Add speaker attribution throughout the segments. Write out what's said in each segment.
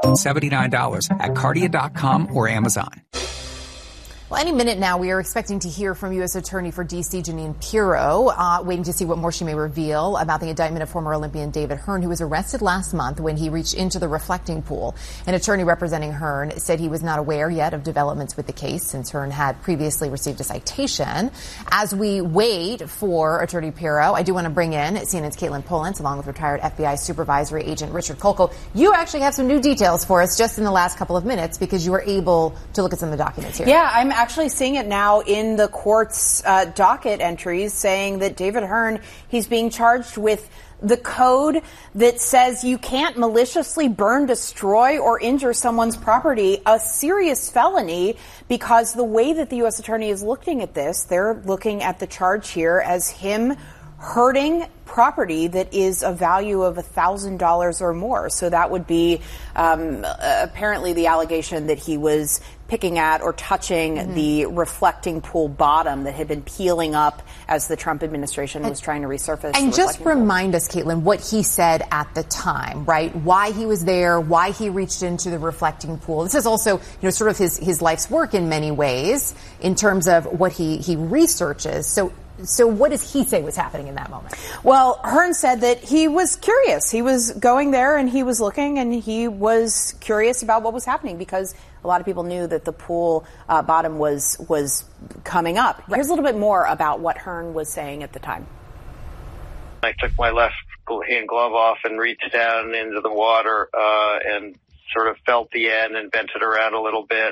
Speaker 1: $79 at Cardia.com or Amazon.
Speaker 2: Well, any minute now, we are expecting to hear from U.S. Attorney for D.C. Jeanine Pirro, waiting to see what more she may reveal about the indictment of former Olympian David Hearn, who was arrested last month when he reached into the reflecting pool. An attorney representing Hearn said he was not aware yet of developments with the case since Hearn had previously received a citation. As we wait for Attorney Pirro, I do want to bring in CNN's Caitlin Polans, along with retired FBI supervisory agent Richard Kolko. You actually have some new details for us just in the last couple of minutes because you were able to look at some of the documents here.
Speaker 3: Yeah, I'm actually seeing it now in the court's docket entries saying that David Hearn, he's being charged with the code that says you can't maliciously burn, destroy, or injure someone's property, a serious felony, because the way that the U.S. Attorney is looking at this, they're looking at the charge here as him hurting property that is a value of $1,000 or more. So that would be apparently the allegation that he was picking at or touching the reflecting pool bottom that had been peeling up as the Trump administration was trying to resurface.
Speaker 2: And just remind us, Caitlin, what he said at the time, right? Why he was there, why he reached into the reflecting pool. This is also, sort of his life's work in many ways in terms of what he researches. So what does he say was happening in that moment?
Speaker 3: Well, Hearn said that he was curious. He was going there and he was looking and he was curious about what was happening because a lot of people knew that the pool bottom was coming up. Right. Here's a little bit more about what Hearn was saying at the time.
Speaker 4: I took my left hand glove off and reached down into the water and sort of felt the end and bent it around a little bit.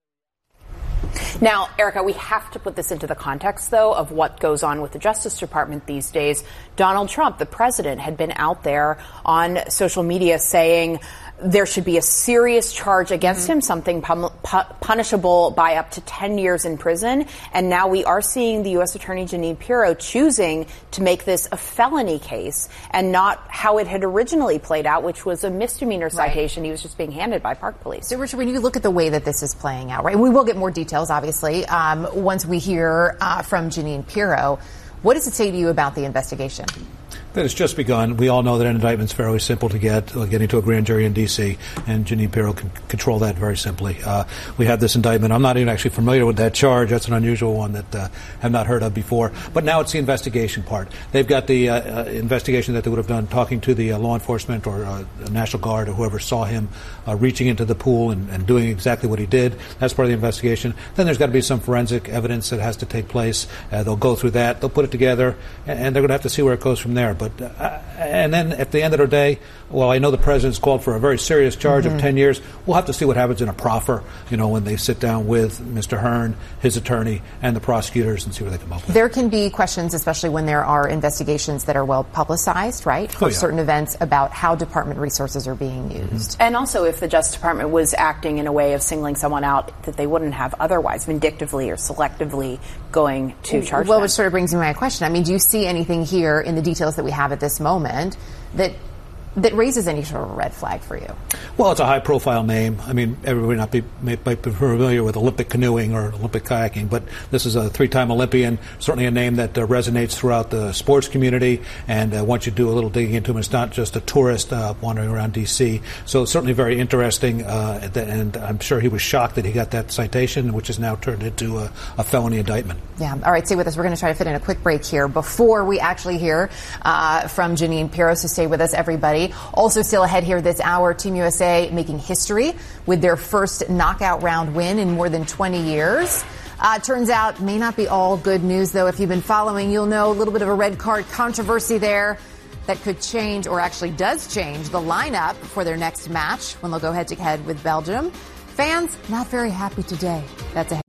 Speaker 3: Now, Erica, we have to put this into the context, though, of what goes on with the Justice Department these days. Donald Trump, the president, had been out there on social media saying there should be a serious charge against him, something punishable by up to 10 years in prison. And now we are seeing the U.S. Attorney Jeanine Pirro choosing to make this a felony case and not how it had originally played out, which was a misdemeanor citation. He was just being handed by Park Police.
Speaker 2: So, Richard, when you look at the way that this is playing out, right, and we will get more details, obviously, once we hear from Jeanine Pirro, what does it say to you about the investigation?
Speaker 5: That it's just begun. We all know that an indictment's fairly simple to get, getting to a grand jury in D.C., and Jeanine Pirro can control that very simply. We have this indictment. I'm not even actually familiar with that charge. That's an unusual one that I have not heard of before. But now it's the investigation part. They've got the investigation that they would have done talking to the law enforcement or National Guard or whoever saw him reaching into the pool and doing exactly what he did. That's part of the investigation. Then there's got to be some forensic evidence that has to take place. They'll go through that. They'll put it together, and they're going to have to see where it goes from there. But and then at the end of the day, well, I know the president's called for a very serious charge of 10 years. We'll have to see what happens in a proffer, when they sit down with Mr. Hearn, his attorney, and the prosecutors and see what they come up with.
Speaker 2: There can be questions, especially when there are investigations that are well publicized, right, for certain events about how department resources are being used.
Speaker 3: And also if the Justice Department was acting in a way of singling someone out that they wouldn't have otherwise, vindictively or selectively going to charge them.
Speaker 2: Which sort of brings me to my question. I mean, do you see anything here in the details that we have at this moment that raises any sort of a red flag for you?
Speaker 5: Well, it's a high-profile name. I mean, everybody might be familiar with Olympic canoeing or Olympic kayaking, but this is a three-time Olympian, certainly a name that resonates throughout the sports community. And once you do a little digging into him, it's not just a tourist wandering around D.C. So it's certainly very interesting, and I'm sure he was shocked that he got that citation, which is now turned into a felony indictment.
Speaker 2: Yeah. All right, stay with us. We're going to try to fit in a quick break here before we actually hear from Jeanine Pirro, so stay with us, everybody. Also still ahead here this hour, Team USA making history with their first knockout round win in more than 20 years. Turns out may not be all good news, though. If you've been following, you'll know a little bit of a red card controversy there that could change, or actually does change, the lineup for their next match when they'll go head-to-head with Belgium. Fans not very happy today. That's ahead.